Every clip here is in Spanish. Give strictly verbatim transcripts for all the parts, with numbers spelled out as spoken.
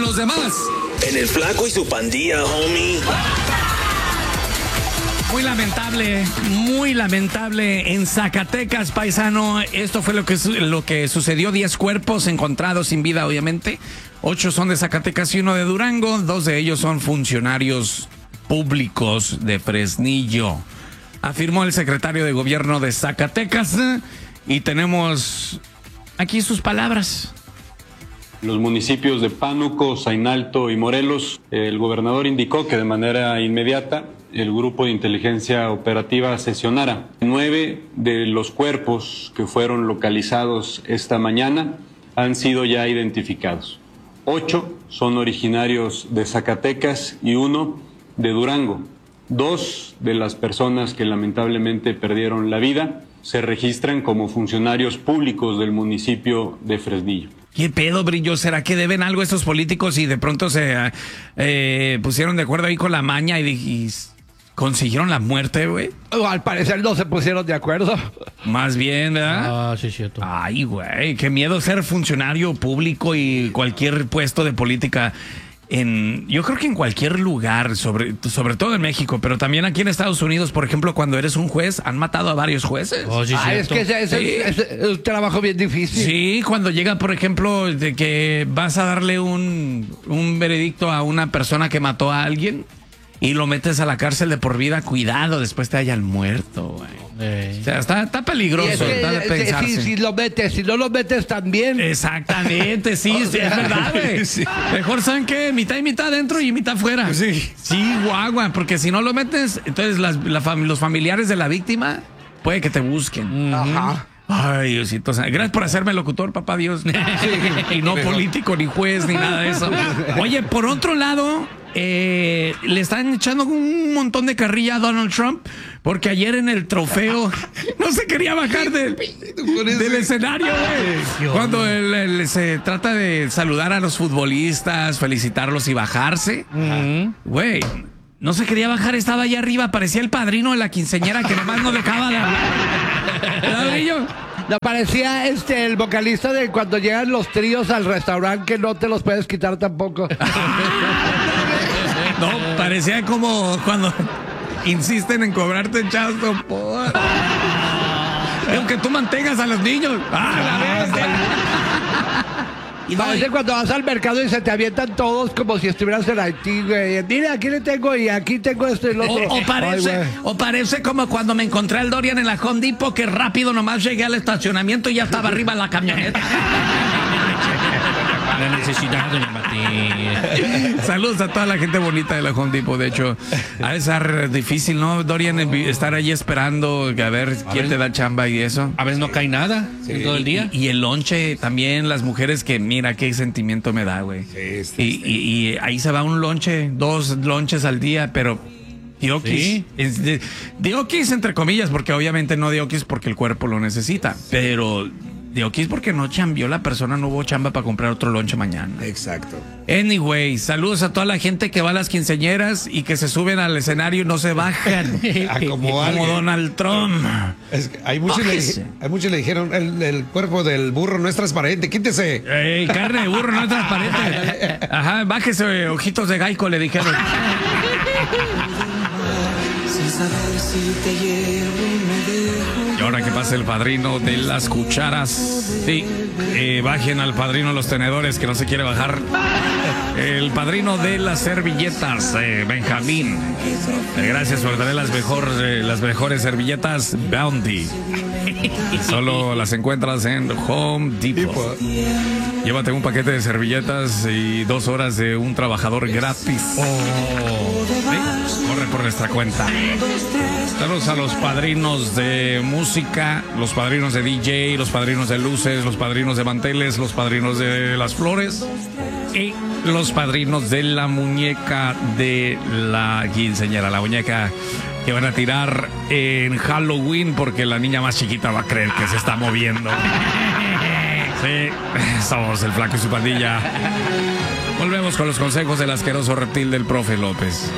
los demás. En el Flaco y su pandilla, homie. Muy lamentable, muy lamentable en Zacatecas, paisano. Esto fue lo que, lo que sucedió. Diez cuerpos encontrados sin vida, obviamente. Ocho son de Zacatecas y uno de Durango. Dos de ellos son funcionarios públicos de Fresnillo. Afirmó el secretario de gobierno de Zacatecas. Y tenemos aquí sus palabras. Los municipios de Pánuco, Zainalto y Morelos, el gobernador indicó que de manera inmediata el grupo de inteligencia operativa sesionara. Nueve de los cuerpos que fueron localizados esta mañana han sido ya identificados. Ocho son originarios de Zacatecas y uno de Durango. Dos de las personas que lamentablemente perdieron la vida se registran como funcionarios públicos del municipio de Fresnillo. ¿Qué pedo, Brillo? ¿Será que deben algo estos políticos y de pronto se eh, pusieron de acuerdo ahí con la maña y, y consiguieron la muerte, güey? Al parecer no se pusieron de acuerdo. Más bien, ¿verdad? Ah, sí, cierto. Ay, güey, qué miedo ser funcionario público y cualquier puesto de política. En, yo creo que en cualquier lugar, sobre, sobre todo en México, pero también aquí en Estados Unidos, por ejemplo, cuando eres un juez, han matado a varios jueces. Oh, sí, Ah, es que ese, ese Sí. es, es un trabajo bien difícil. Sí, cuando llega, por ejemplo, de que vas a darle un, un veredicto a una persona que mató a alguien y lo metes a la cárcel de por vida, cuidado, después te hayan muerto, güey. Eh. O sea, está, está peligroso, Y es que, está de eh, pensarse. si, si lo metes, si no lo metes también. Exactamente, sí, O sí, sea, es verdad, güey. sí. Mejor saben que mitad y mitad adentro y mitad fuera. Sí. Sí, guagua, porque si no lo metes, entonces las, la fam- los familiares de la víctima puede que te busquen. Ajá. Ay, Diosito, gracias por hacerme locutor, papá Dios. Y no político, ni juez, ni nada de eso. Oye, por otro lado, eh, le están echando un montón de carrilla a Donald Trump porque ayer en el trofeo no se quería bajar del, del escenario, güey. Cuando él, él se trata de saludar a los futbolistas, felicitarlos y bajarse, güey. No se quería bajar, estaba allá arriba, parecía el padrino de la quinceañera que nomás no dejaba de hablar. ¿Verdad, Brillo? No, parecía este el vocalista de cuando llegan los tríos al restaurante que no te los puedes quitar tampoco. No, parecía como cuando insisten en cobrarte chasto por... Aunque tú mantengas a los niños. ¡Ah, la bestia! Y no, Parece y- cuando vas al mercado y se te avientan todos como si estuvieras en Haití, güey. Mira, aquí le tengo y aquí tengo esto y lo otro. O, o parece, Ay, güey. o parece como cuando me encontré al Dorian en la Home Depot, que rápido nomás llegué al estacionamiento y ya estaba arriba en la camioneta. La necesidad, doña Martín. Saludos a toda la gente bonita de la Home Depot. De hecho, ha de ser difícil, ¿no, Dorian? Estar allí esperando a ver quién ver. te da chamba y eso. A veces no cae nada en todo el día. Y, y el lonche también, las mujeres que mira qué sentimiento me da, güey. sí, y, y- y ahí se va un lonche, dos lonches al día, pero diokis. Sí. Es de- Diokis entre comillas, porque obviamente no diokis porque el cuerpo lo necesita, pero diokis porque no chambió la persona, no hubo chamba para comprar otro lonche mañana. Exacto. Anyway, saludos a toda la gente que va a las quinceañeras y que se suben al escenario y no se bajan. Ah, como Como alguien. Donald Trump. Es que hay muchos, le, Bájese. hay muchos le dijeron, el, el cuerpo del burro no es transparente, quítese. Ey, carne de burro no es transparente. Ajá, bájese, ojitos de gaico, le dijeron. Y ahora que pasa el padrino de las cucharas. Sí, eh, bajen al padrino de los tenedores que no se quiere bajar. El padrino de las servilletas, eh, Benjamín. Eh, gracias por traer las, mejor, eh, las mejores servilletas Bounty. Y solo las encuentras en Home Depot. Llévate un paquete de servilletas y dos horas de un trabajador gratis. Sí, corre por nuestra cuenta. Saludos a los padrinos de música, los padrinos de D J, los padrinos de luces, los padrinos de manteles, los padrinos de las flores y los padrinos de la muñeca de la quinceañera, la muñeca que van a tirar en Halloween porque la niña más chiquita va a creer que se está moviendo. Sí, somos el Flaco y su pandilla. Volvemos con los consejos del asqueroso reptil del profe López.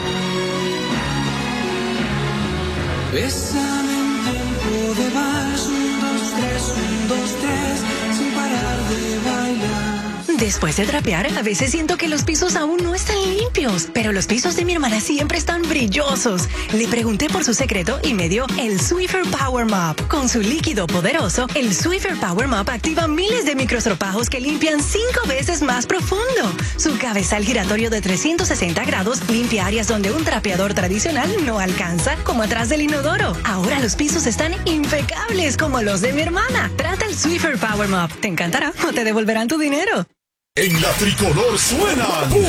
Bésame en tiempo de vals, un, dos, tres, un, dos, tres, sin parar de bailar. Después de trapear, a veces siento que los pisos aún no están limpios, pero los pisos de mi hermana siempre están brillosos. Le pregunté por su secreto y me dio el Swiffer Power Mop. Con su líquido poderoso, el Swiffer Power Mop activa miles de microstropajos que limpian cinco veces más profundo. Su cabezal giratorio de trescientos sesenta grados limpia áreas donde un trapeador tradicional no alcanza, como atrás del inodoro. Ahora los pisos están impecables como los de mi hermana. Trata el Swiffer Power Mop. Te encantará o te devolverán tu dinero. En la tricolor suena